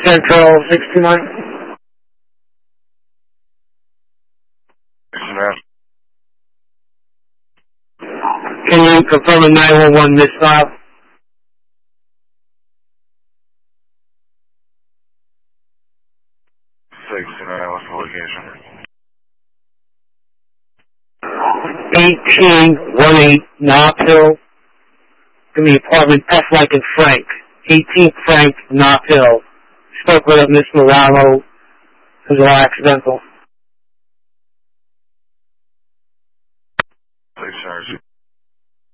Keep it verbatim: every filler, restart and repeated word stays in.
Central six two nine. Can you confirm a nine one one missile? six two nine, what's the location? eighteen eighteen Knob Hill. In the apartment F like in Frank. eighteenth Frank, Knob Hill. Spoke with Miss Morano. It was all accidental.